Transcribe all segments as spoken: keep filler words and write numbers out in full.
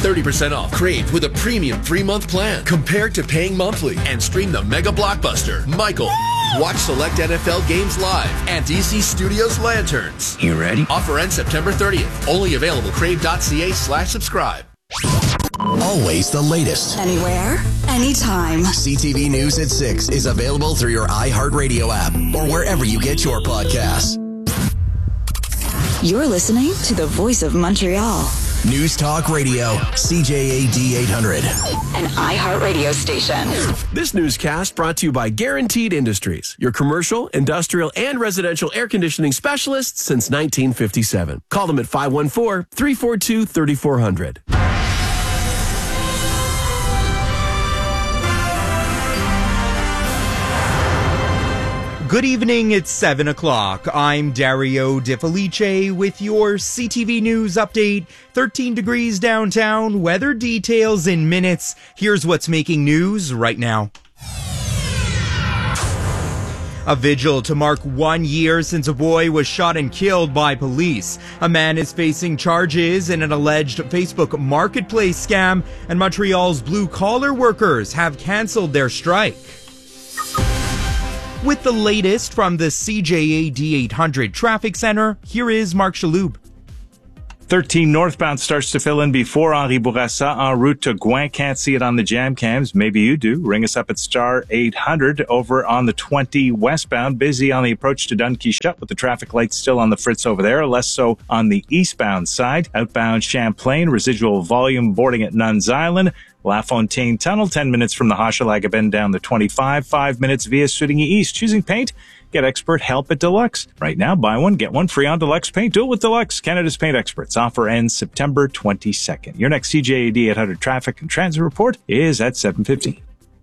thirty percent off Crave with a premium three-month plan compared to paying monthly, and stream the mega blockbuster, Michael. Watch select N F L games live and D C Studios Lanterns. You ready? Offer ends September thirtieth. Only available crave.ca slash subscribe. Always the latest. Anywhere, anytime. C T V News at six is available through your iHeartRadio app or wherever you get your podcasts. You're listening to the Voice of Montreal. News Talk Radio, C J A D eight hundred. An iHeartRadio station. This newscast brought to you by Guaranteed Industries, your commercial, industrial, and residential air conditioning specialists since nineteen fifty-seven. Call them at five one four, three four two, three four zero zero. Good evening, it's seven o'clock. I'm Dario De Felice with your C T V News update. thirteen degrees downtown, weather details in minutes. Here's what's making news right now. A vigil to mark one year since a boy was shot and killed by police. A man is facing charges in an alleged Facebook marketplace scam, and Montreal's blue-collar workers have canceled their strike. With the latest from the C J A D eight hundred Traffic Center, here is Mark Shaloub. thirteen northbound starts to fill in before Henri Bourassa en route to Gouin. Can't see it on the jam cams. Maybe you do. Ring us up at star eight hundred. Over on the twenty westbound, busy on the approach to Dunkeeshut with the traffic lights still on the fritz over there. Less so on the eastbound side. Outbound Champlain, residual volume boarding at Nuns Island. La Fontaine Tunnel, ten minutes from the Hochelaga Bend down the twenty-five, five minutes via Swittingy East. Choosing paint? Get expert help at Deluxe. Right now, buy one, get one free on Deluxe Paint. Do it with Deluxe, Canada's paint experts. Offer ends September twenty-second. Your next C J A D eight hundred traffic and transit report is at seven fifteen.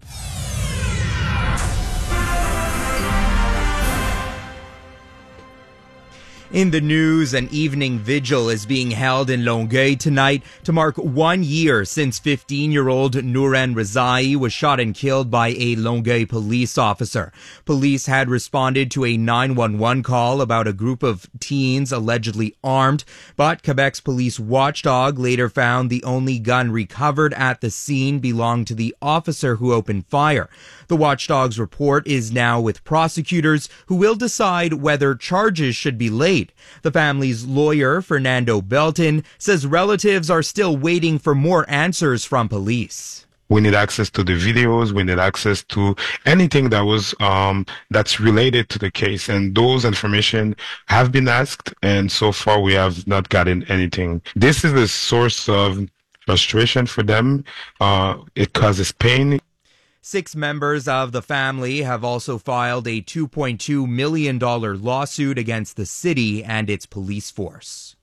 In the news, an evening vigil is being held in Longueuil tonight to mark one year since fifteen-year-old Nouren Rezai was shot and killed by a Longueuil police officer. Police had responded to a nine one one call about a group of teens allegedly armed, but Quebec's police watchdog later found the only gun recovered at the scene belonged to the officer who opened fire. The watchdog's report is now with prosecutors, who will decide whether charges should be laid. The family's lawyer, Fernando Belton, says relatives are still waiting for more answers from police. We need access to the videos. We need access to anything that was um, that's related to the case. And those information have been asked, and so far we have not gotten anything. This is a source of frustration for them. Uh, it causes pain. Six members of the family have also filed a two point two million dollars lawsuit against the city and its police force.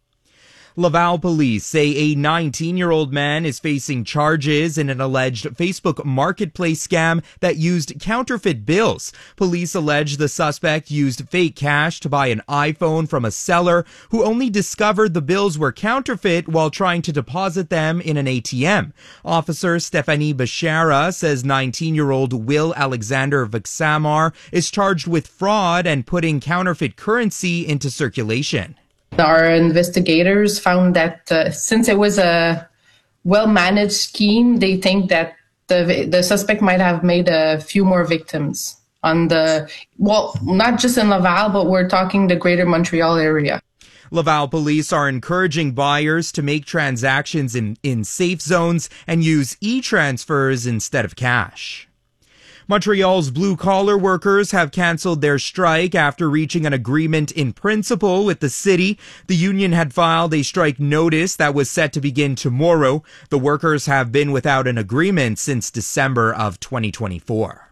Laval police say a nineteen-year-old man is facing charges in an alleged Facebook marketplace scam that used counterfeit bills. Police allege the suspect used fake cash to buy an iPhone from a seller who only discovered the bills were counterfeit while trying to deposit them in an A T M. Officer Stephanie Bechara says nineteen-year-old Will Alexander Vixamar is charged with fraud and putting counterfeit currency into circulation. Our investigators found that uh, since it was a well-managed scheme, they think that the the suspect might have made a few more victims on the, well, not just in Laval, but we're talking the greater Montreal area. Laval police are encouraging buyers to make transactions in, in safe zones and use e-transfers instead of cash. Montreal's blue-collar workers have canceled their strike after reaching an agreement in principle with the city. The union had filed a strike notice that was set to begin tomorrow. The workers have been without an agreement since December of twenty twenty-four.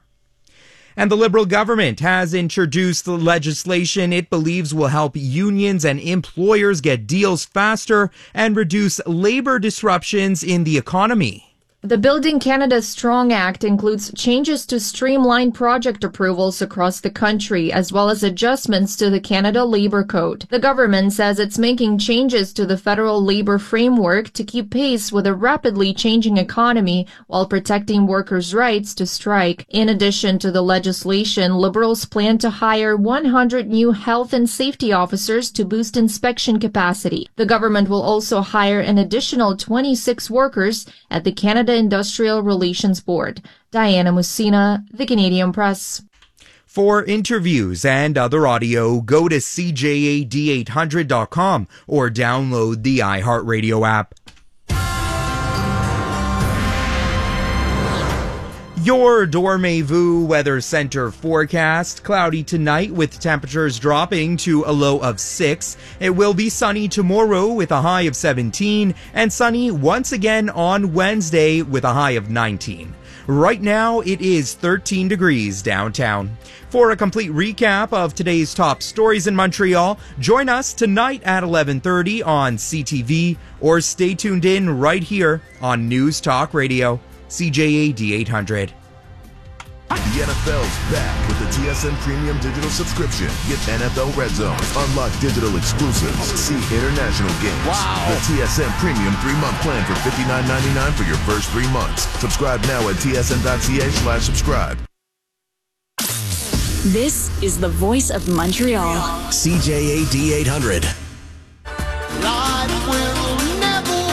And the Liberal government has introduced the legislation it believes will help unions and employers get deals faster and reduce labor disruptions in the economy. The Building Canada Strong Act includes changes to streamline project approvals across the country, as well as adjustments to the Canada Labour Code. The government says it's making changes to the federal labor framework to keep pace with a rapidly changing economy while protecting workers' rights to strike. In addition to the legislation, Liberals plan to hire one hundred new health and safety officers to boost inspection capacity. The government will also hire an additional twenty-six workers at the Canada Industrial Relations Board. Diana Mussina, The Canadian Press. For interviews and other audio, go to C J A D eight hundred dot com or download the iHeartRadio app. Your Dormez-vous Weather Center forecast. Cloudy tonight with temperatures dropping to a low of six. It will be sunny tomorrow with a high of seventeen and sunny once again on Wednesday with a high of nineteen. Right now, it is thirteen degrees downtown. For a complete recap of today's top stories in Montreal, join us tonight at eleven thirty on C T V or stay tuned in right here on News Talk Radio. C J A D eight hundred. The N F L's back with the T S N Premium Digital Subscription. Get N F L Red Zone, unlock digital exclusives, see international games. Wow. The T S N Premium three-month plan for fifty-nine ninety-nine for your first three months. Subscribe now at T S N dot C A slash subscribe. This is the voice of Montreal. C J A D eight hundred. Life will never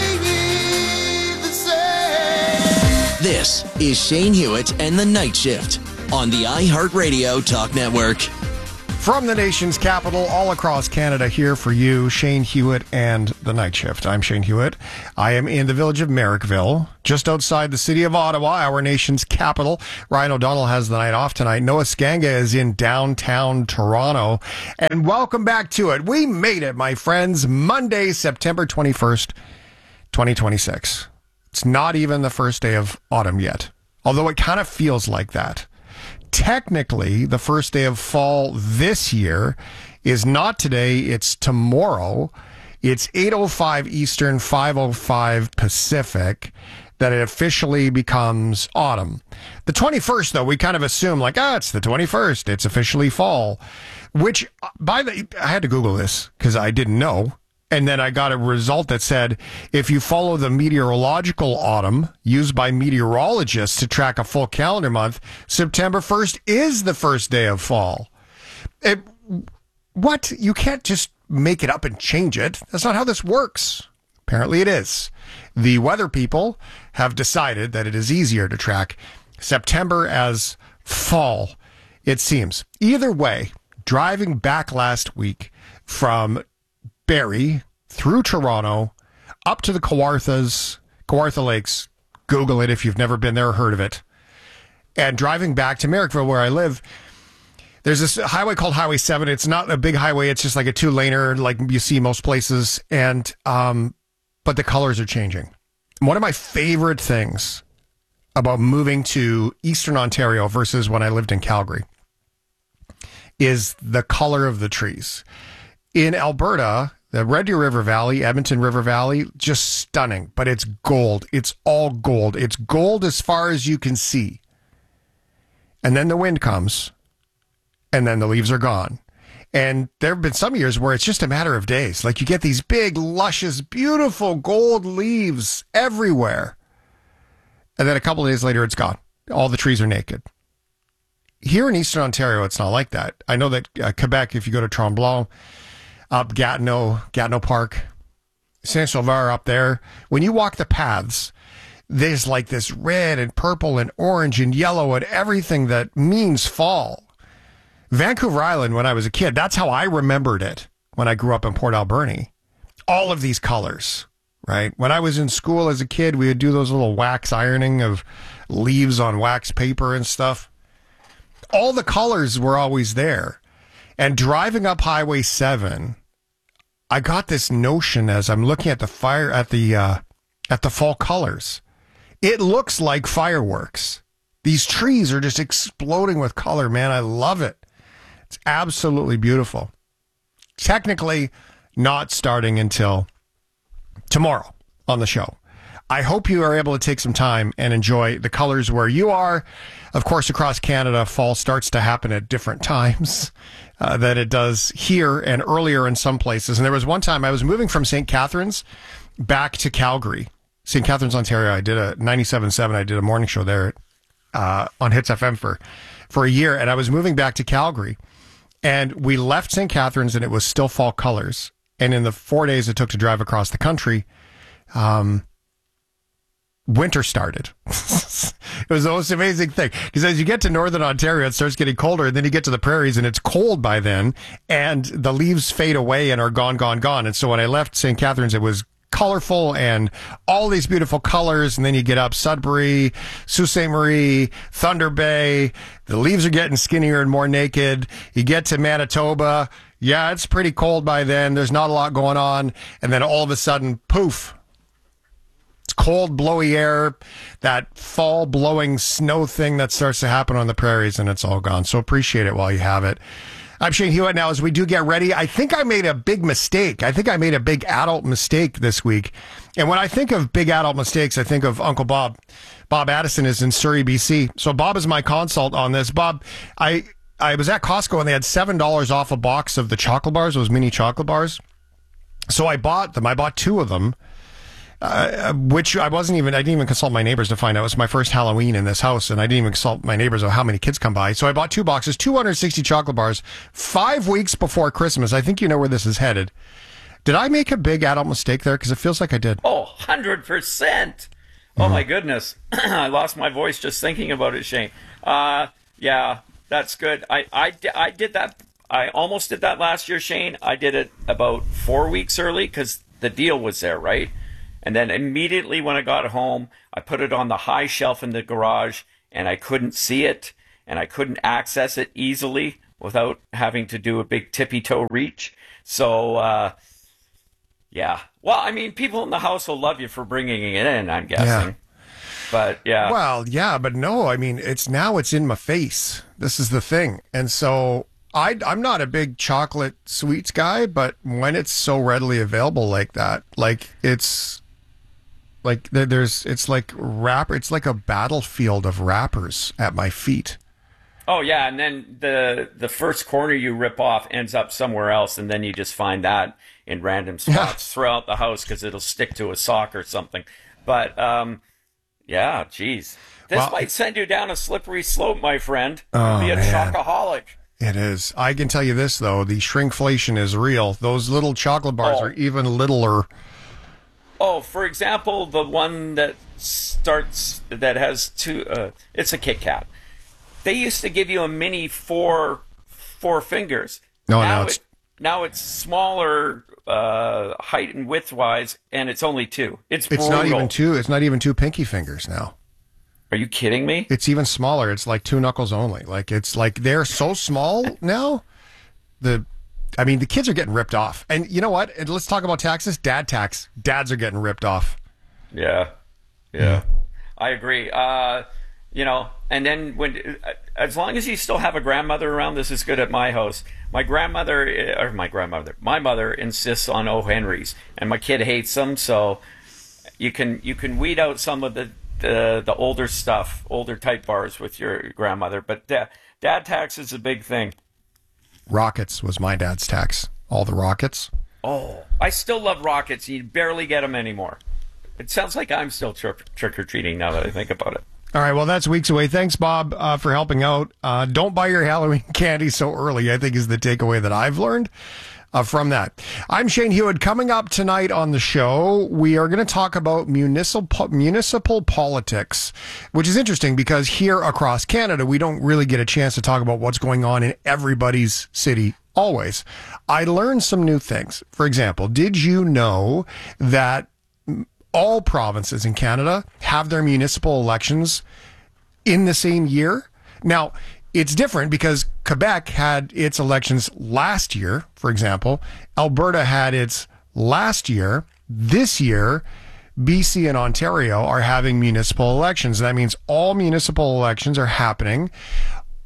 be the same. This is Shane Hewitt and the Night Shift on the iHeartRadio Talk Network. From the nation's capital, all across Canada, here for you, Shane Hewitt and the Night Shift. I'm Shane Hewitt. I am in the village of Merrickville, just outside the city of Ottawa, our nation's capital. Ryan O'Donnell has the night off tonight. Noah Skanga is in downtown Toronto. And welcome back to it. We made it, my friends. Monday, September twenty-first, twenty twenty-six. It's not even the first day of autumn yet, although it kind of feels like that. Technically, the first day of fall this year is not today, it's tomorrow. It's eight oh five Eastern, five oh five Pacific that it officially becomes autumn. The twenty-first, though, we kind of assume like, ah, it's the twenty-first, it's officially fall, which by the, I had to Google this because I didn't know. And then I got a result that said, if you follow the meteorological autumn used by meteorologists to track a full calendar month, September first is the first day of fall. It, what? You can't just make it up and change it. That's not how this works. Apparently it is. The weather people have decided that it is easier to track September as fall, it seems. Either way, driving back last week from Barrie through Toronto up to the Kawarthas, Kawartha Lakes. Google it if you've never been there or heard of it. And driving back to Merrickville, where I live, there's this highway called Highway seven. It's not a big highway. It's just like a two-laner like you see most places. And um, but the colors are changing. One of my favorite things about moving to Eastern Ontario versus when I lived in Calgary is the color of the trees. In Alberta, the Red Deer River Valley, Edmonton River Valley, just stunning. But it's gold. It's all gold. It's gold as far as you can see. And then the wind comes, and then the leaves are gone. And there have been some years where it's just a matter of days. Like you get these big, luscious, beautiful gold leaves everywhere. And then a couple of days later, it's gone. All the trees are naked. Here in Eastern Ontario, it's not like that. I know that uh, Quebec, if you go to Tremblant, up Gatineau, Gatineau Park, Saint-Sauveur up there, when you walk the paths, there's like this red and purple and orange and yellow and everything that means fall. Vancouver Island, when I was a kid, that's how I remembered it when I grew up in Port Alberni. All of these colors, right? When I was in school as a kid, we would do those little wax ironing of leaves on wax paper and stuff. All the colors were always there. And driving up Highway seven, I got this notion as I'm looking at the fire at the uh, at the fall colors. It looks like fireworks. These trees are just exploding with color, man. I love it. It's absolutely beautiful. Technically, not starting until tomorrow on the show. I hope you are able to take some time and enjoy the colors where you are. Of course, across Canada, fall starts to happen at different times uh, than it does here and earlier in some places. And there was one time I was moving from Saint Catharines back to Calgary, Saint Catharines, Ontario. I did a ninety-seven point seven. I did a morning show there uh, on Hits F M for, for a year. And I was moving back to Calgary. And we left Saint Catharines and it was still fall colors. And in the four days it took to drive across the country, um, winter started. It was the most amazing thing. Because as you get to northern Ontario, it starts getting colder. And then you get to the prairies and it's cold by then. And the leaves fade away and are gone, gone, gone. And so when I left Saint Catharines, it was colorful and all these beautiful colors. And then you get up Sudbury, Sault Ste. Marie, Thunder Bay. The leaves are getting skinnier and more naked. You get to Manitoba. Yeah, it's pretty cold by then. There's not a lot going on. And then all of a sudden, poof. It's cold, blowy air, that fall blowing snow thing that starts to happen on the prairies, and it's all gone. So appreciate it while you have it. I'm Shane Hewitt. Now, as we do get ready, I think I made a big mistake. I think I made a big adult mistake this week. And when I think of big adult mistakes, I think of Uncle Bob. Bob Addison is in Surrey, B C. So Bob is my consult on this. Bob, I I was at Costco and they had seven dollars off a box of the chocolate bars, those mini chocolate bars. So I bought them. I bought two of them. Uh, which I wasn't even, I didn't even consult my neighbors to find out. It was my first Halloween in this house, and I didn't even consult my neighbors on how many kids come by. So I bought two boxes, two hundred sixty chocolate bars, five weeks before Christmas. I think you know where this is headed. Did I make a big adult mistake there? Because it feels like I did. Oh, one hundred percent. Oh, my goodness. I lost my voice just thinking about it, Shane. Uh, yeah, that's good. I, I, I did that. I almost did that last year, Shane. I did it about four weeks early because the deal was there, right? And then immediately when I got home, I put it on the high shelf in the garage, and I couldn't see it, and I couldn't access it easily without having to do a big tippy-toe reach. So, uh, yeah. Well, I mean, people in the house will love you for bringing it in, I'm guessing. Yeah. But, yeah. Well, yeah, but no, I mean, it's now it's in my face. This is the thing. And so I, I'm not a big chocolate sweets guy, but when it's so readily available like that, like it's... Like there's, it's like wrapper. It's like a battlefield of wrappers at my feet. Oh yeah, and then the the first corner you rip off ends up somewhere else, and then you just find that in random spots yeah. throughout the house because it'll stick to a sock or something. But um, yeah, geez, this well, might send you down a slippery slope, my friend. Oh, Be a man. chocoholic. It is. I can tell you this though: the shrinkflation is real. Those little chocolate bars oh. are even littler. Oh, for example, the one that starts, that has two, uh, it's a Kit Kat. They used to give you a mini four, four fingers. No, now no, it's... It, now it's smaller uh, height and width-wise, and it's only two. It's It's brutal. not even two, it's not even two pinky fingers now. Are you kidding me? It's even smaller. It's like two knuckles only. Like, it's like, they're so small now. The... I mean, the kids are getting ripped off. And you know what? And let's talk about taxes. Dad tax. Dads are getting ripped off. Yeah. Yeah. I agree. Uh, you know, and then when, as long as you still have a grandmother around, this is good at my house. My grandmother, or my grandmother, my mother insists on O. Henry's, and my kid hates them. So you can, you can weed out some of the, the, the older stuff, older type bars with your grandmother. But dad, dad tax is a big thing. Rockets was my dad's tax. All the Rockets. Oh, I still love Rockets. You barely get them anymore. It sounds like I'm still tr- trick-or-treating now that I think about it. All right, well, that's weeks away. Thanks, Bob, uh, for helping out. Uh, don't buy your Halloween candy so early, I think is the takeaway that I've learned uh, from that. I'm Shane Hewitt. Coming up tonight on the show, we are going to talk about municipal municipal politics, which is interesting because here across Canada, we don't really get a chance to talk about what's going on in everybody's city always. I learned some new things. For example, did you know that all provinces in Canada have their municipal elections in the same year? Now, it's different because Quebec had its elections last year, for example. Alberta had its last year. This year, B C and Ontario are having municipal elections. That means all municipal elections are happening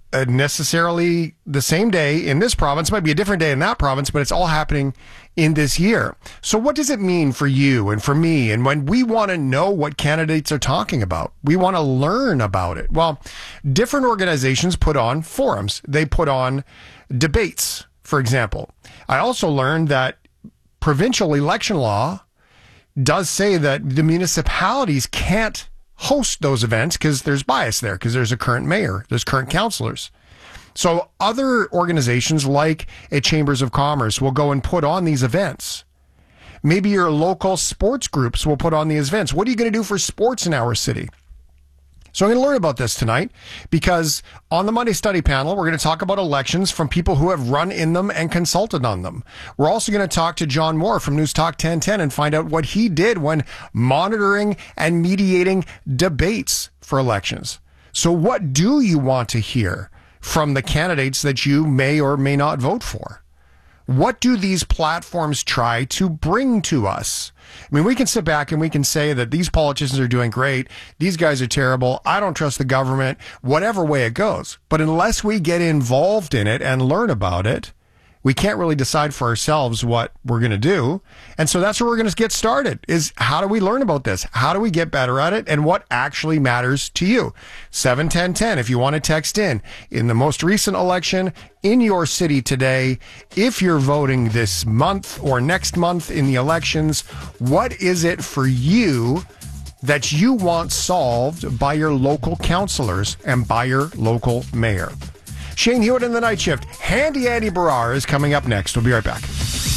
uh, necessarily the same day in this province. It might be a different day in that province, but it's all happening in this year. So what does it mean for you and for me? And when we want to know what candidates are talking about, we want to learn about it. Well, different organizations put on forums. They put on debates, for example. I also learned that provincial election law does say that the municipalities can't host those events because there's bias there, because there's a current mayor, there's current councillors. So other organizations like a Chambers of Commerce will go and put on these events. Maybe your local sports groups will put on these events. What are you going to do for sports in our city? So I'm going to learn about this tonight because on the Monday Study Panel, we're going to talk about elections from people who have run in them and consulted on them. We're also going to talk to John Moore from News Talk ten ten and find out what he did when monitoring and mediating debates for elections. So what do you want to hear from the candidates that you may or may not vote for? What do these platforms try to bring to us? I mean, we can sit back and we can say that these politicians are doing great. These guys are terrible. I don't trust the government, whatever way it goes. But unless we get involved in it and learn about it, we can't really decide for ourselves what we're going to do. And so that's where we're going to get started, is how do we learn about this? How do we get better at it? And what actually matters to you? seven ten ten if you want to text in. In the most recent election in your city today, if you're voting this month or next month in the elections, what is it for you that you want solved by your local councillors and by your local mayor? Shane Hewitt in the Night Shift. Handy Andy Barrar is coming up next. We'll be right back.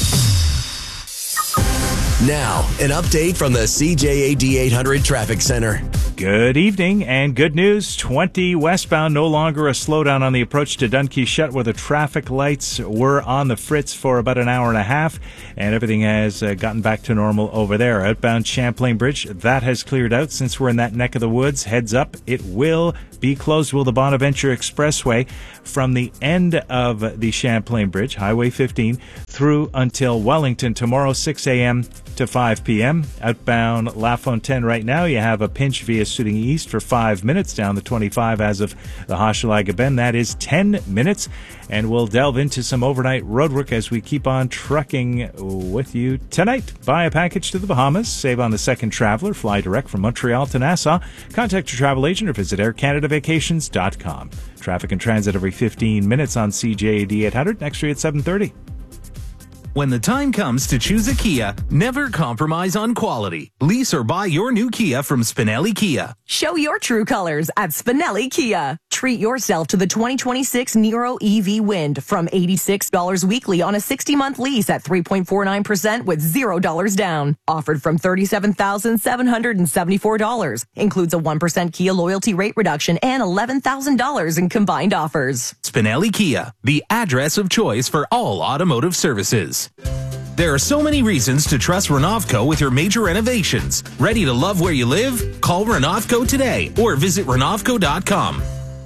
Now, an update from the C J A D eight hundred Traffic Center. Good evening and good news. twenty westbound, no longer a slowdown on the approach to Dunkeeshut, where the traffic lights were on the fritz for about an hour and a half, and everything has uh, gotten back to normal over there. Outbound Champlain Bridge, that has cleared out since we're in that neck of the woods. Heads up, it will be closed. Will the Bonaventure Expressway from the end of the Champlain Bridge, Highway fifteen, through until Wellington tomorrow, six a.m. to five p.m. Outbound La Fontaine right now, you have a pinch via Suding East for five minutes down the twenty-five as of the Hochelaga Bend. That is ten minutes. And we'll delve into some overnight roadwork as we keep on trucking with you tonight. Buy a package to the Bahamas. Save on the second traveler. Fly direct from Montreal to Nassau. Contact your travel agent or visit air canada vacations dot com. Traffic and transit every fifteen minutes on C J A D eight hundred. Next week at seven thirty. When the time comes to choose a Kia, never compromise on quality. Lease or buy your new Kia from Spinelli Kia. Show your true colors at Spinelli Kia. Treat yourself to the twenty twenty-six Niro E V Wind from eighty-six dollars weekly on a sixty-month lease at three point four nine percent with zero dollars down. Offered from thirty-seven thousand seven hundred seventy-four dollars. Includes a one percent Kia loyalty rate reduction and eleven thousand dollars in combined offers. Spinelli Kia, the address of choice for all automotive services. There are so many reasons to trust Renovco with your major renovations. Ready to love where you live? Call Renovco today or visit renovco dot com.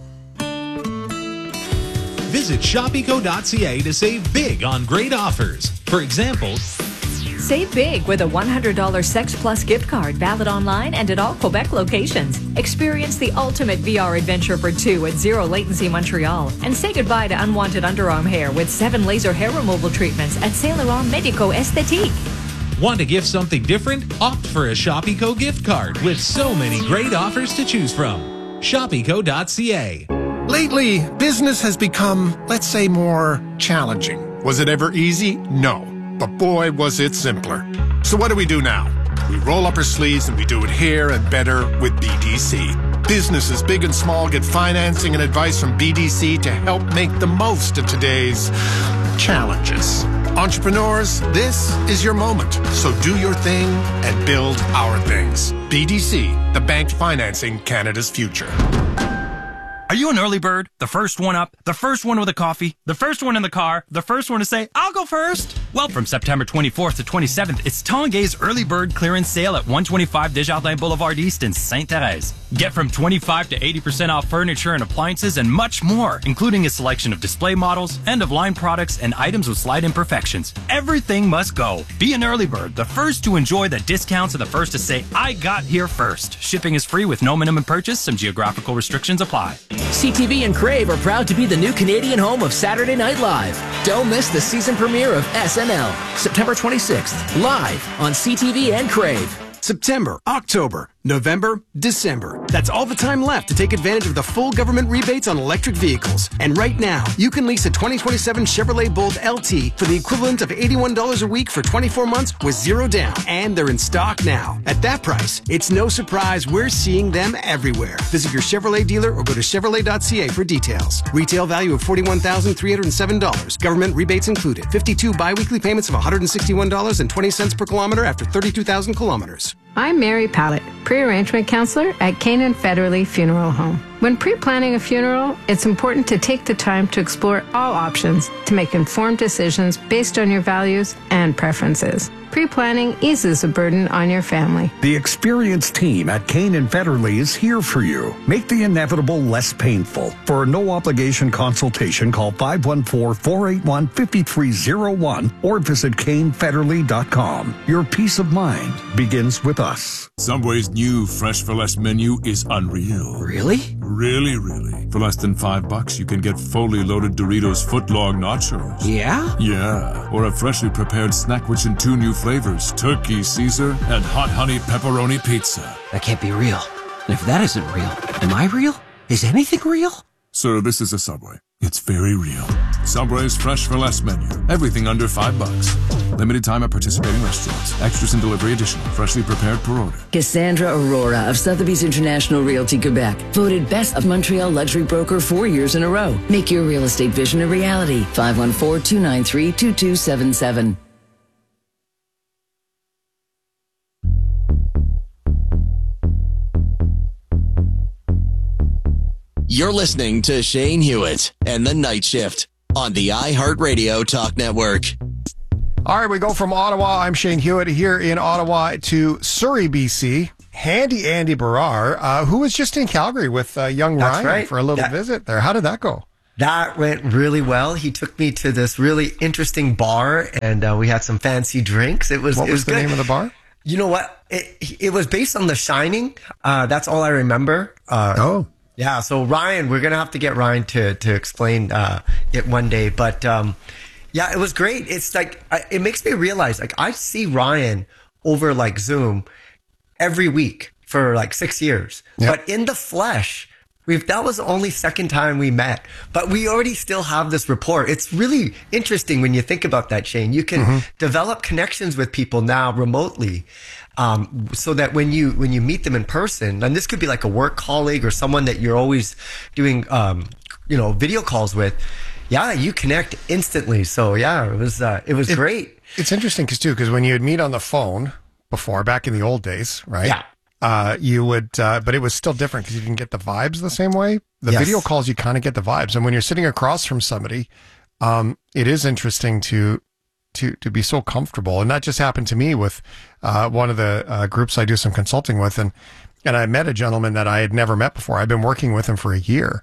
Visit shop eco dot c a to save big on great offers. For example, save big with a one hundred dollars Sex Plus gift card valid online and at all Quebec locations. Experience the ultimate V R adventure for two at Zero Latency Montreal. And say goodbye to unwanted underarm hair with seven laser hair removal treatments at Saint Laurent Medico Esthétique. Want to gift something different? Opt for a Shop Eco gift card with so many great offers to choose from. shop eco dot c a. Lately, business has become, let's say, more challenging. Was it ever easy? No. But boy, was it simpler. So what do we do now? We roll up our sleeves and we do it here and better with B D C. Businesses big and small get financing and advice from B D C to help make the most of today's challenges. Entrepreneurs, this is your moment. So do your thing and build our things. B D C, the bank financing Canada's future. Are you an early bird? The first one up? The first one with a coffee? The first one in the car? The first one to say, I'll go first? Well, from September twenty-fourth to twenty-seventh, it's Tanguay's Early Bird Clearance Sale at one twenty-five Desjardins Boulevard East in Sainte-Thérèse. Get from twenty-five to eighty percent off furniture and appliances and much more, including a selection of display models, end-of-line products, and items with slight imperfections. Everything must go. Be an early bird, the first to enjoy the discounts and the first to say, I got here first. Shipping is free with no minimum purchase. Some geographical restrictions apply. C T V and Crave are proud to be the new Canadian home of Saturday Night Live. Don't miss the season premiere of S N L, September twenty-sixth, live on C T V and Crave. September, October, November, December. That's all the time left to take advantage of the full government rebates on electric vehicles. And right now, you can lease a twenty twenty-seven Chevrolet Bolt L T for the equivalent of eighty-one dollars a week for twenty-four months with zero down. And they're in stock now. At that price, it's no surprise we're seeing them everywhere. Visit your Chevrolet dealer or go to Chevrolet dot C A for details. Retail value of forty-one thousand three hundred seven dollars. Government rebates included. fifty-two biweekly payments of one hundred sixty-one dollars and twenty cents per kilometer after thirty-two thousand kilometers. I'm Mary Pallett, pre-arrangement counselor at Canaan Federally Funeral Home. When pre-planning a funeral, it's important to take the time to explore all options to make informed decisions based on your values and preferences. Pre-planning eases the burden on your family. The experienced team at Canaan Federally is here for you. Make the inevitable less painful. For a no-obligation consultation, call five one four, four eight one, five three zero one or visit Kane Federally dot com. Your peace of mind begins with us. Subway's new Fresh for Less menu is unreal. Really? Really, really. For less than five bucks, you can get fully loaded Doritos footlong nachos. Yeah? Yeah. Or a freshly prepared snackwich in two new flavors, turkey Caesar and hot honey pepperoni pizza. That can't be real. And if that isn't real, am I real? Is anything real? Sir, this is a Subway. It's very real. Subway's Fresh for Less menu. Everything under five bucks. Limited time at participating restaurants. Extras and delivery additional. Freshly prepared per order. Cassandra Aurora of Sotheby's International Realty Quebec. Voted Best of Montreal Luxury Broker four years in a row. Make your real estate vision a reality. five one four, two nine three, two two seven seven. You're listening to Shane Hewitt and the Night Shift on the iHeartRadio Talk Network. All right, we go from Ottawa. I'm Shane Hewitt here in Ottawa to Surrey, B C. Handy Andy Barrar, uh, who was just in Calgary with uh, young That's Ryan right. for a little That- visit there. How did that go? That went really well. He took me to this really interesting bar, and uh, we had some fancy drinks. It was What it was was the good. name of the bar? You know what? It it was based on The Shining. Uh, that's all I remember. Uh, oh. Yeah, so Ryan, we're gonna have to get Ryan to to explain uh, it one day. But um, yeah, it was great. It's like I- it makes me realize, like I see Ryan over like Zoom every week for like six years, Yep. but in the flesh, we've that was the only second time we met. But we already still have this rapport. It's really interesting when you think about that, Shane. You can Mm-hmm. develop connections with people now remotely. Um, so that when you when you meet them in person, and this could be like a work colleague or someone that you're always doing, um, you know, video calls with, yeah, you connect instantly. So yeah, it was uh, it was It- great. It's interesting because too, because when you would meet on the phone before, back in the old days, right? Yeah. Uh, you would, uh, but it was still different because you didn't get the vibes the same way. The Yes. video calls, you kind of get the vibes, and when you're sitting across from somebody, um, it is interesting to to to be so comfortable. And that just happened to me with uh, one of the uh, groups I do some consulting with, and and I met a gentleman that I had never met before. I've been working with him for a year,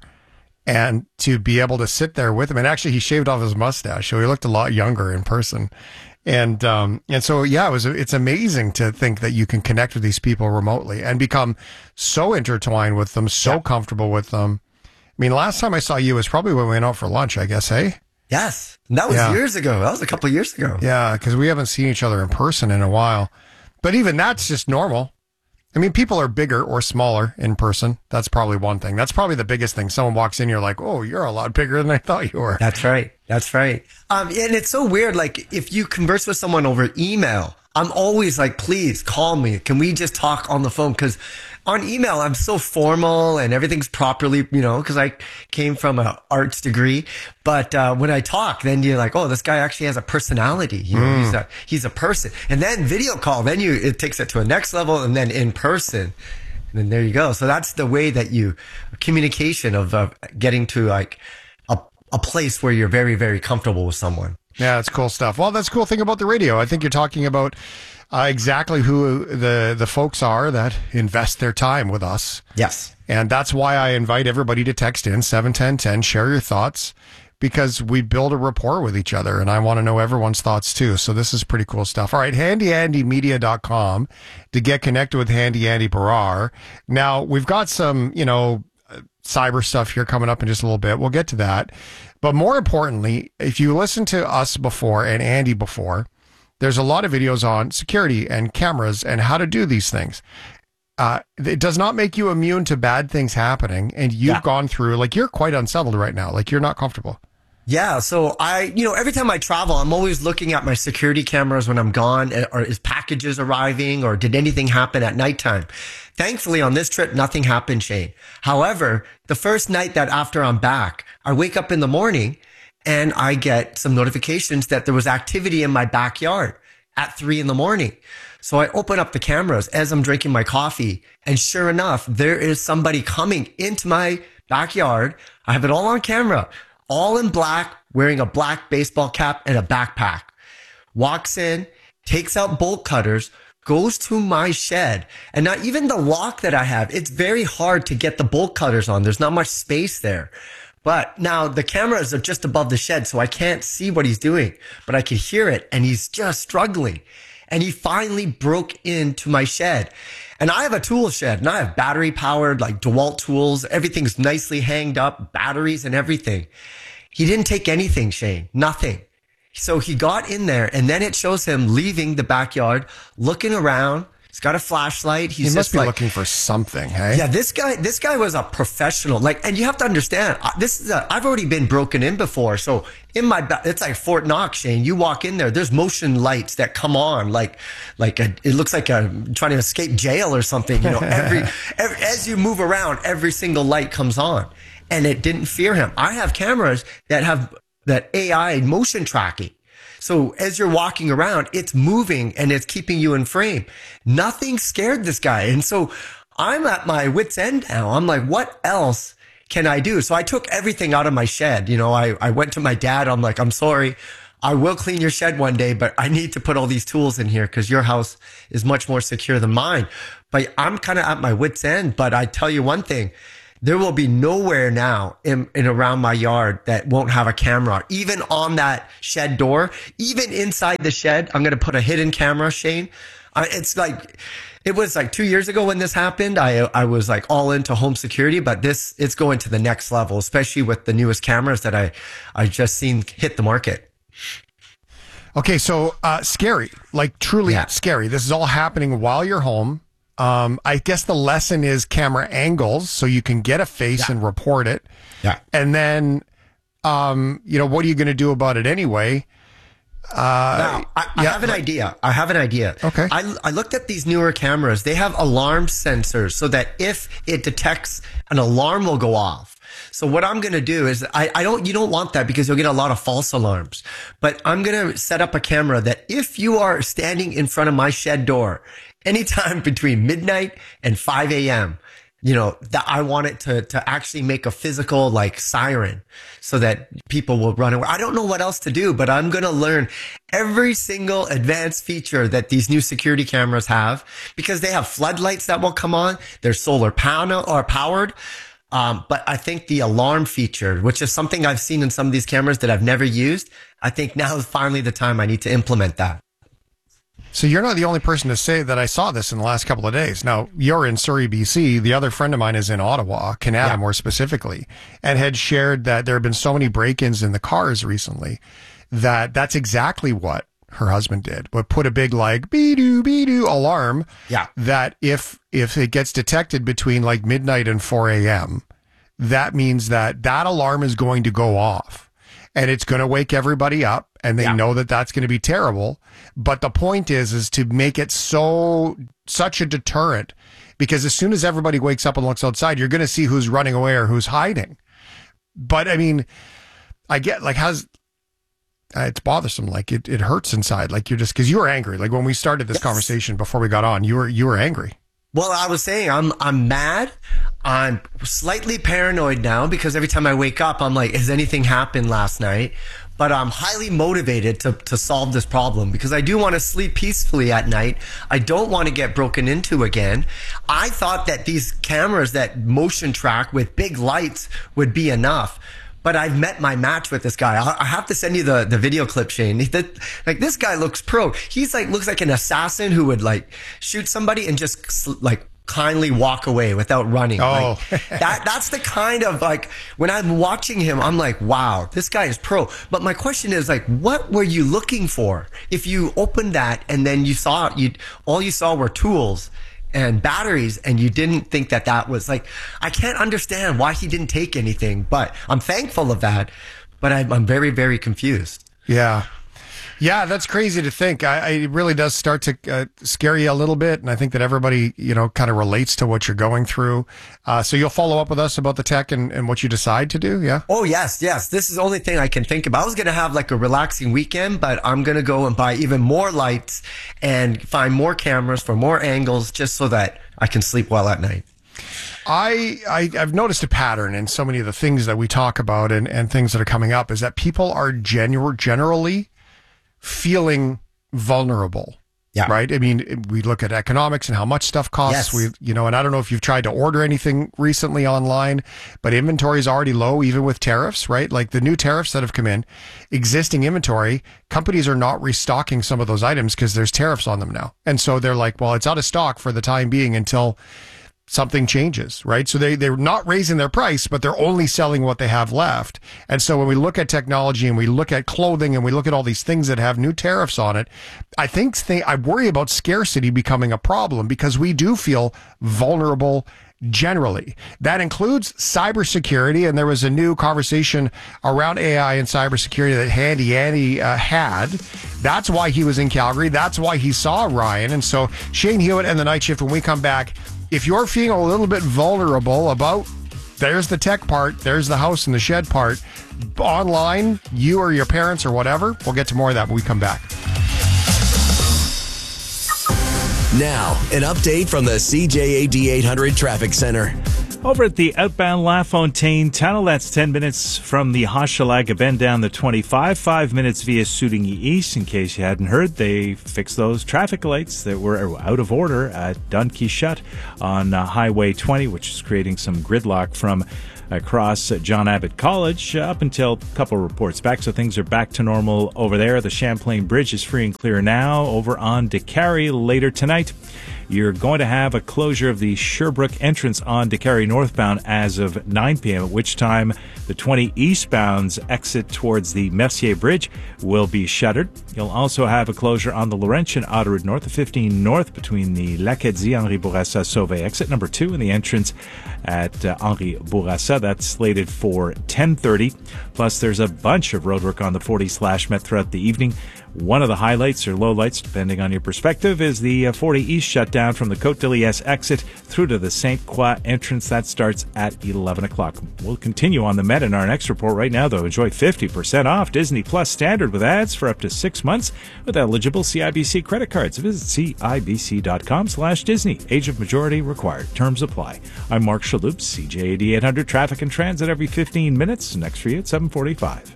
and to be able to sit there with him, and actually he shaved off his mustache, so he looked a lot younger in person. And um and so yeah, it was it's amazing to think that you can connect with these people remotely and become so intertwined with them, so comfortable with them. I mean, last time I saw you was probably when we went out for lunch, I guess, hey? Yes, and that was Yeah. years ago. That was a couple of years ago. Yeah, because we haven't seen each other in person in a while. But even that's just normal. I mean, people are bigger or smaller in person. That's probably one thing. That's probably the biggest thing. Someone walks in, you're like, oh, you're a lot bigger than I thought you were. That's right. That's right. Um, and it's so weird. Like if you converse with someone over email, I'm always like, please call me. Can we just talk on the phone? Because on email, I'm so formal and everything's properly, you know, because I came from an arts degree. But uh, when I talk, then you're like, oh, this guy actually has a personality. You know, Mm. he's a he's a person. And then video call, then you it takes it to a next level, and then in person. And then there you go. So that's the way that you communication of uh, getting to like a a place where you're very, very comfortable with someone. Yeah, it's cool stuff. Well, that's the cool thing about the radio. I think you're talking about uh, exactly who the, the folks are that invest their time with us. Yes. And that's why I invite everybody to text in seven ten ten, share your thoughts, because we build a rapport with each other, and I want to know everyone's thoughts too. So this is pretty cool stuff. All right, handy andy media dot com to get connected with Handy Andy Barrar. Now, we've got some, you know, cyber stuff here coming up in just a little bit. We'll get to that. But more importantly, if you listen to us before and Andy before, there's a lot of videos on security and cameras and how to do these things. Uh, it does not make you immune to bad things happening. And you've yeah. gone through, like, you're quite unsettled right now. Like, you're not comfortable. Yeah. So I, you know, every time I travel, I'm always looking at my security cameras when I'm gone. Or is packages arriving, or did anything happen at nighttime? Thankfully, on this trip, nothing happened, Shane. However, the first night that after I'm back, I wake up in the morning and I get some notifications that there was activity in my backyard at three in the morning. So I open up the cameras as I'm drinking my coffee, and sure enough, there is somebody coming into my backyard. I have it all on camera, all in black, wearing a black baseball cap and a backpack. Walks in, takes out bolt cutters, goes to my shed, and not even the lock that I have. It's very hard to get the bolt cutters on. There's not much space there. But now the cameras are just above the shed, so I can't see what he's doing, but I can hear it, and he's just struggling. And he finally broke into my shed. And I have a tool shed, and I have battery powered, like DeWalt tools. Everything's nicely hanged up, batteries and everything. He didn't take anything, Shane, nothing. So he got in there, and then it shows him leaving the backyard, looking around. He's got a flashlight. He's he must just be like, looking for something, hey? Yeah, this guy, this guy was a professional. Like, and you have to understand, this is a, I've already been broken in before. So in my, it's like Fort Knox, Shane. You walk in there, there's motion lights that come on, like, like a, it looks like a trying to escape jail or something. You know, every, every as you move around, every single light comes on, and it didn't fear him. I have cameras that have that A I motion tracking. So as you're walking around, it's moving and it's keeping you in frame. Nothing scared this guy. And so I'm at my wit's end now. I'm like, what else can I do? So I took everything out of my shed. You know, I, I went to my dad. I'm like, I'm sorry. I will clean your shed one day, but I need to put all these tools in here because your house is much more secure than mine. But I'm kind of at my wit's end. But I tell you one thing. There will be nowhere now in, in around my yard that won't have a camera, even on that shed door, even inside the shed. I'm going to put a hidden camera, Shane. Uh, it's like, it was like two years ago when this happened. I, I was like all into home security, but this, it's going to the next level, especially with the newest cameras that I, I just seen hit the market. Okay. So, uh, scary, like truly yeah. scary. This is all happening while you're home. Um, I guess the lesson is camera angles, so you can get a face yeah. and report it. Yeah. And then, um, you know, what are you going to do about it anyway? Uh, now, I, I yeah. have an idea. I have an idea. Okay. I, I looked at these newer cameras. They have alarm sensors so that if it detects, an alarm will go off. So what I'm going to do is I, I don't, you don't want that because you'll get a lot of false alarms, but I'm going to set up a camera that if you are standing in front of my shed door, anytime between midnight and five a.m., you know, that I want it to, to actually make a physical like siren so that people will run away. I don't know what else to do, but I'm going to learn every single advanced feature that these new security cameras have because they have floodlights that will come on. They're solar panel or powered. Um, but I think the alarm feature, which is something I've seen in some of these cameras that I've never used, I think now is finally the time I need to implement that. So you're not the only person to say that I saw this in the last couple of days. Now, you're in Surrey, B C. The other friend of mine is in Ottawa, Canada yeah. more specifically, and had shared that there have been so many break-ins in the cars recently that that's exactly what her husband did. But put a big like be-doo, be-doo alarm yeah. that if if it gets detected between like midnight and four a.m., that means that that alarm is going to go off. And it's going to wake everybody up, and they yeah. know that that's going to be terrible. But the point is, is to make it so, such a deterrent, because as soon as everybody wakes up and looks outside, you're going to see who's running away or who's hiding. But I mean, I get like, how's, uh, it's bothersome. Like it, it hurts inside. Like you're just, cause you were angry. Like when we started this yes. conversation before we got on, you were, you were angry. Well, I was saying I'm I'm mad. I'm slightly paranoid now because every time I wake up, I'm like, has anything happened last night? but I'm highly motivated to, to solve this problem because I do want to sleep peacefully at night. I don't want to get broken into again. I thought that these cameras that motion track with big lights would be enough. But I've met my match with this guy. I have to send you the, the video clip, Shane. That, like, this guy looks pro. He's like, looks like an assassin who would like shoot somebody and just like kindly walk away without running. Oh, like, that, that's the kind of like, when I'm watching him, I'm like, wow, this guy is pro. But my question is like, what were you looking for? If you opened that and then you saw, you all you saw were tools and batteries, and you didn't think that that was like, I can't understand why he didn't take anything, but I'm thankful of that, but I'm, I'm very, very confused. Yeah. Yeah, that's crazy to think. I, I, it really does start to uh, scare you a little bit, and I think that everybody, you know, kind of relates to what you're going through. Uh, so you'll follow up with us about the tech and, and what you decide to do, yeah? Oh, yes, yes. This is the only thing I can think about. I was going to have like a relaxing weekend, but I'm going to go and buy even more lights and find more cameras for more angles just so that I can sleep well at night. I, I, I've noticed a pattern in so many of the things that we talk about and, and things that are coming up is that people are genu- generally feeling vulnerable. Yeah. Right. I mean, we look at economics and how much stuff costs. Yes. We, you know, and I don't know if you've tried to order anything recently online, but inventory is already low, even with tariffs, right? Like the new tariffs that have come in, existing inventory, companies are not restocking some of those items because there's tariffs on them now. And so they're like, well, it's out of stock for the time being until something changes, right? So they, they're not raising their price, but they're only selling what they have left. And so when we look at technology and we look at clothing and we look at all these things that have new tariffs on it, I think th- I worry about scarcity becoming a problem because we do feel vulnerable generally. That includes cybersecurity, and there was a new conversation around A I and cybersecurity that Handy Andy uh, had. That's why he was in Calgary. That's why he saw Ryan. And so Shane Hewitt and the Night Shift, when we come back, if you're feeling a little bit vulnerable about, there's the tech part, there's the house and the shed part, online, you or your parents or whatever, we'll get to more of that when we come back. Now, an update from the C J A D eight hundred Traffic Center. Over at the outbound LaFontaine Tunnel, that's ten minutes from the Hochelaga Bend down the twenty-five, five minutes via Sootinghee East. In case you hadn't heard, they fixed those traffic lights that were out of order at Dunkey Shut on uh, Highway twenty, which is creating some gridlock from across John Abbott College uh, up until a couple of reports back. So things are back to normal over there. The Champlain Bridge is free and clear now. Over on DeCarry later tonight, you're going to have a closure of the Sherbrooke entrance on DeCarry northbound as of nine p.m., at which time the twenty eastbound's exit towards the Mercier Bridge will be shuttered. You'll also have a closure on the Laurentian Autoroute North, the fifteen north between the L'acadie, Henri Bourassa, Sauvé exit number two, and the entrance at uh, Henri Bourassa. That's slated for ten thirty. Plus, there's a bunch of roadwork on the forty slash Met throughout the evening. One of the highlights or lowlights, depending on your perspective, is the uh, forty East shutdown from the Côte de Liesse exit through to the Saint Croix entrance. That starts at eleven o'clock. We'll continue on the Met in our next report right now, though. Enjoy fifty percent off Disney Plus Standard with ads for up to six months with eligible C I B C credit cards. Visit cibc.com slash Disney. Age of majority required. Terms apply. I'm Mark Shalhoub, C J A D eight hundred Traffic and Transit every fifteen minutes. Next for you at seven forty-five.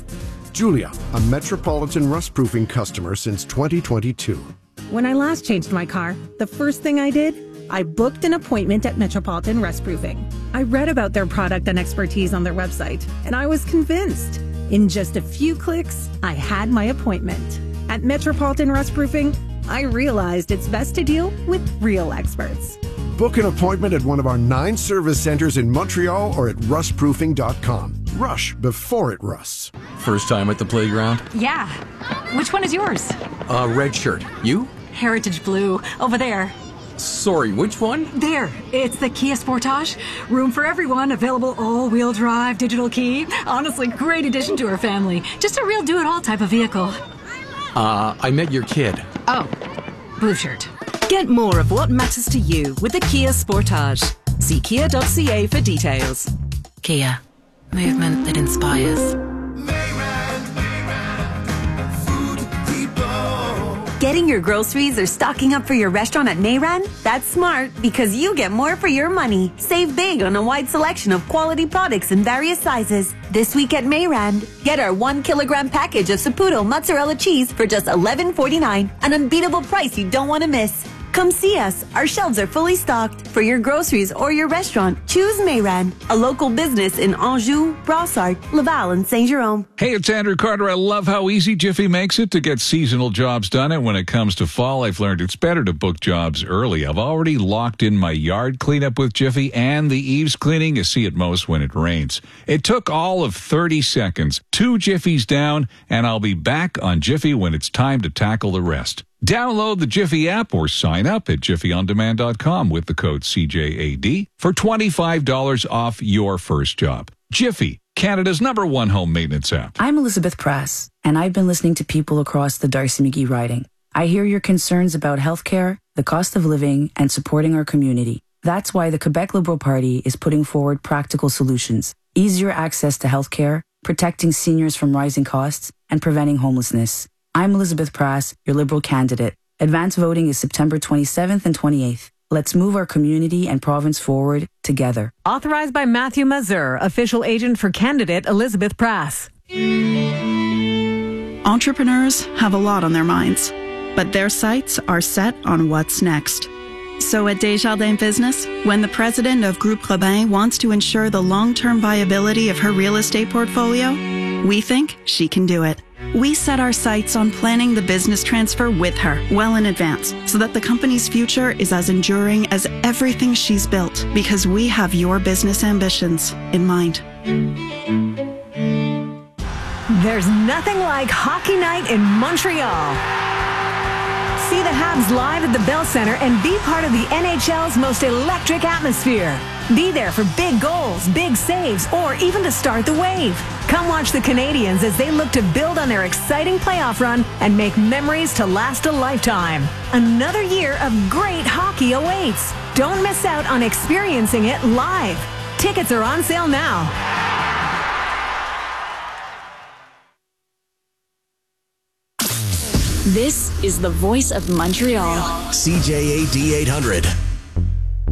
Julia, a Metropolitan rust-proofing customer since twenty twenty-two. When I last changed my car, the first thing I did, I booked an appointment at Metropolitan Rust-Proofing. I read about their product and expertise on their website, and I was convinced. In just a few clicks, I had my appointment. At Metropolitan Rust-Proofing, I realized it's best to deal with real experts. Book an appointment at one of our nine service centers in Montreal or at rust proofing dot com. Rush before it rusts. First time at the playground? Yeah. Which one is yours? Uh, red shirt. You? Heritage Blue. Over there. Sorry, which one? There. It's the Kia Sportage. Room for everyone. Available all-wheel drive, digital key. Honestly, great addition to our family. Just a real do-it-all type of vehicle. Uh, I met your kid. Oh. Blue shirt. Get more of what matters to you with the Kia Sportage. See kia dot c a for details. Kia. Movement that inspires. Getting your groceries or stocking up for your restaurant at Mayran? That's smart because you get more for your money. Save big on a wide selection of quality products in various sizes. This week at Mayran, get our one kilogram package of Saputo mozzarella cheese for just eleven forty-nine, an unbeatable price you don't want to miss. Come see us. Our shelves are fully stocked. For your groceries or your restaurant, choose Mayran, a local business in Anjou, Brossard, Laval, and Saint Jerome. Hey, it's Andrew Carter. I love how easy Jiffy makes it to get seasonal jobs done. And when it comes to fall, I've learned it's better to book jobs early. I've already locked in my yard cleanup with Jiffy and the eaves cleaning you see at most when it rains. It took all of thirty seconds, two Jiffies down, and I'll be back on Jiffy when it's time to tackle the rest. Download the Jiffy app or sign up at jiffy on demand dot com with the code C J A D for twenty-five dollars off your first job. Jiffy, Canada's number one home maintenance app. I'm Elizabeth Prass, and I've been listening to people across the Darcy-McGee riding. I hear your concerns about healthcare, the cost of living, and supporting our community. That's why the Quebec Liberal Party is putting forward practical solutions. Easier access to healthcare, protecting seniors from rising costs, and preventing homelessness. I'm Elizabeth Prass, your Liberal candidate. Advance voting is September twenty-seventh and twenty-eighth. Let's move our community and province forward together. Authorized by Matthew Mazur, official agent for candidate Elizabeth Prass. Entrepreneurs have a lot on their minds, but their sights are set on what's next. So at Desjardins Business, when the president of Groupe Robin wants to ensure the long-term viability of her real estate portfolio, we think she can do it. We set our sights on planning the business transfer with her well in advance so that the company's future is as enduring as everything she's built, because we have your business ambitions in mind. There's nothing like hockey night in Montreal. See the Habs live at the Bell Centre and be part of the N H L's most electric atmosphere. Be there for big goals, big saves, or even to start the wave. Come watch the Canadiens as they look to build on their exciting playoff run and make memories to last a lifetime. Another year of great hockey awaits. Don't miss out on experiencing it live. Tickets are on sale now. This is the voice of Montreal. C J A D eight hundred.